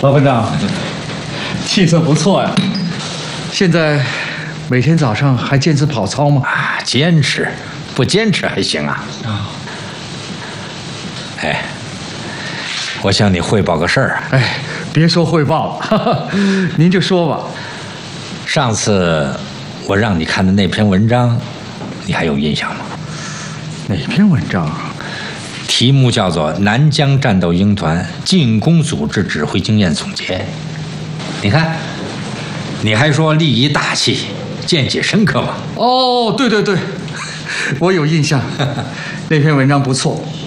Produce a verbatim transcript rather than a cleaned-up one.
老班长，气色不错呀。现在每天早上还坚持跑操吗？ 啊，坚持，不坚持还行啊。啊。哎，我向你汇报个事儿啊。 哎，别说汇报了，您就说吧。 上次我让你看的那篇文章，你还有印象吗？ 哪篇文章？ 题目叫做《南疆战斗营团进攻组织指挥经验总结》。你看，你还说立仪大气，见解深刻嘛。 哦，对对对，我有印象，那篇文章不错。